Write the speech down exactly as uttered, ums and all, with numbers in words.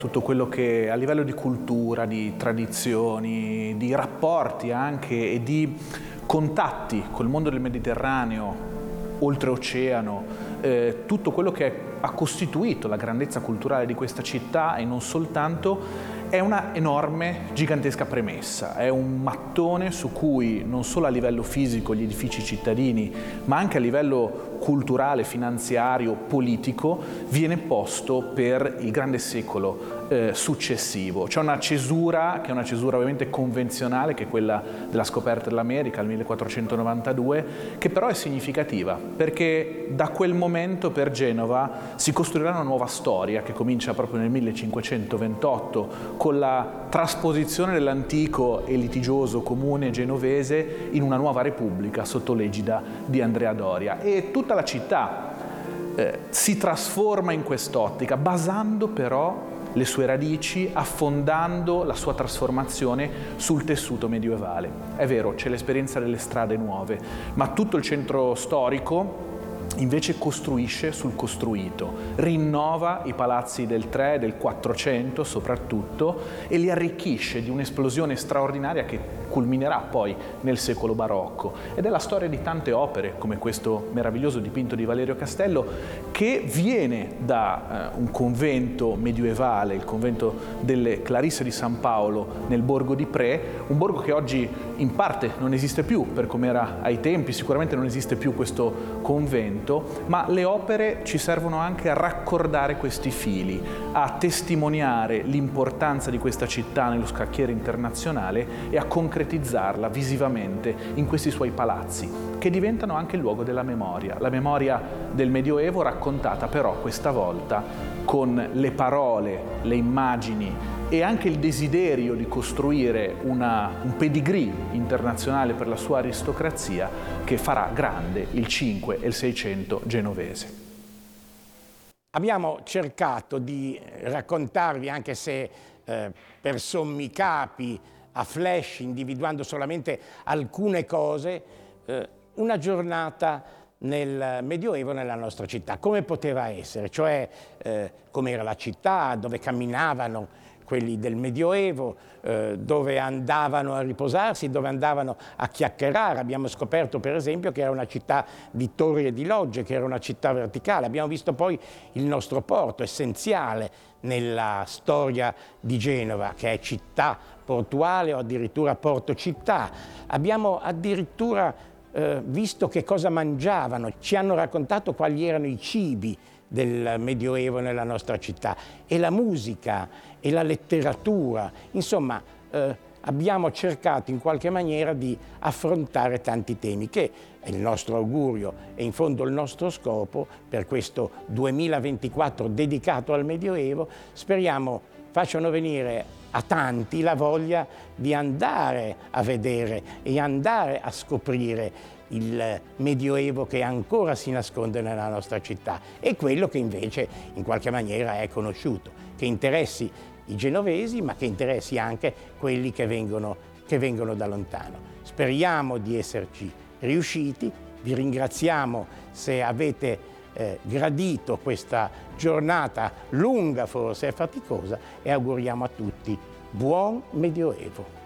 Tutto quello che a livello di cultura, di tradizioni, di rapporti anche e di contatti col mondo del Mediterraneo, oltreoceano, eh, tutto quello che ha costituito la grandezza culturale di questa città e non soltanto, è una enorme, gigantesca premessa, è un mattone su cui non solo a livello fisico gli edifici cittadini, ma anche a livello culturale, finanziario, politico, viene posto per il grande secolo eh, successivo. C'è una cesura, che è una cesura ovviamente convenzionale, che è quella della scoperta dell'America, il millequattrocentonovantadue, che però è significativa, perché da quel momento per Genova si costruirà una nuova storia che comincia proprio nel millecinquecentoventotto con la trasposizione dell'antico e litigioso comune genovese in una nuova repubblica sotto l'egida di Andrea Doria. E tutta la città eh, si trasforma in quest'ottica, basando però le sue radici, affondando la sua trasformazione sul tessuto medievale. È vero, c'è l'esperienza delle strade nuove, ma tutto il centro storico invece costruisce sul costruito, rinnova i palazzi del tre, del quattrocento soprattutto, e li arricchisce di un'esplosione straordinaria che culminerà poi nel secolo barocco. Ed è la storia di tante opere, come questo meraviglioso dipinto di Valerio Castello, che viene da eh, un convento medievale, il convento delle Clarisse di San Paolo nel borgo di Pre, un borgo che oggi in parte non esiste più per come era ai tempi, sicuramente non esiste più questo convento, ma le opere ci servono anche a raccordare questi fili, a testimoniare l'importanza di questa città nello scacchiere internazionale e a concretizzarla visivamente in questi suoi palazzi, che diventano anche il luogo della memoria, la memoria del Medioevo raccontata però questa volta con le parole, le immagini e anche il desiderio di costruire una, un pedigree internazionale per la sua aristocrazia che farà grande il cinque e il seicento genovese. Abbiamo cercato di raccontarvi, anche se eh, per sommi capi, a flash, individuando solamente alcune cose, eh, una giornata nel Medioevo nella nostra città. Come poteva essere? Cioè, eh, com'era la città, dove camminavano quelli del Medioevo, eh, dove andavano a riposarsi, dove andavano a chiacchierare. Abbiamo scoperto per esempio che era una città di torri e di logge, che era una città verticale. Abbiamo visto poi il nostro porto, essenziale nella storia di Genova, che è città portuale o addirittura porto città. Abbiamo addirittura eh, visto che cosa mangiavano, ci hanno raccontato quali erano i cibi del Medioevo nella nostra città, e la musica e la letteratura. Insomma, eh, abbiamo cercato in qualche maniera di affrontare tanti temi, che è il nostro augurio e in fondo il nostro scopo per questo duemilaventiquattro dedicato al Medioevo. Speriamo facciano venire a tanti la voglia di andare a vedere e andare a scoprire il Medioevo che ancora si nasconde nella nostra città, e quello che invece in qualche maniera è conosciuto, che interessi i genovesi ma che interessi anche quelli che vengono, che vengono da lontano. Speriamo di esserci riusciti, vi ringraziamo se avete eh, gradito questa giornata lunga, forse e faticosa, e auguriamo a tutti buon Medioevo.